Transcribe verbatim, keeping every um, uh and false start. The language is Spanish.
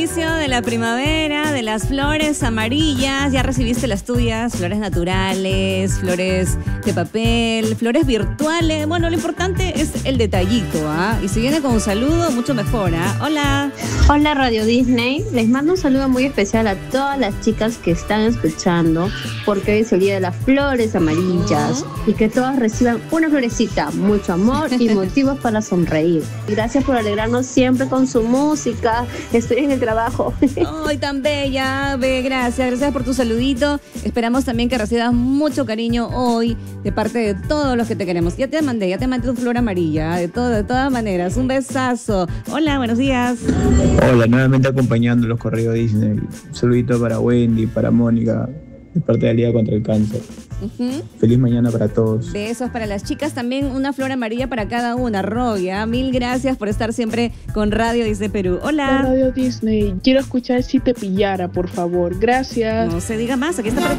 Inicio de la primavera, de las flores amarillas, ya recibiste las tuyas, flores naturales, flores de papel, flores virtuales. Bueno, lo importante es el detallito, ¿ah? Y si viene con un saludo, mucho mejor, ¿ah? Hola. Hola Radio Disney, les mando un saludo muy especial a todas las chicas que están escuchando, porque hoy es el día de las flores amarillas uh-huh. y que todas reciban una florecita, mucho amor y motivos para sonreír. Gracias por alegrarnos siempre con su música. Estoy en el trabajo. Ay, tan bella, Be, gracias, gracias por tu saludito. Esperamos también que recibas mucho cariño hoy de parte de todos los que te queremos. Ya te mandé, ya te mandé tu flor amarilla, de, todo, de todas maneras. Un besazo. Hola, buenos días. Hola, nuevamente acompañando los correos Disney. Un saludito para Wendy, para Mónica, de parte de la Liga contra el Cáncer. Uh-huh. Feliz mañana para todos. Besos para las chicas, también una flor amarilla para cada una. Roya, mil gracias por estar siempre con Radio Disney Perú. Hola. Radio Disney, quiero escuchar Si te pillara, por favor. Gracias. No se diga más, aquí está para ti.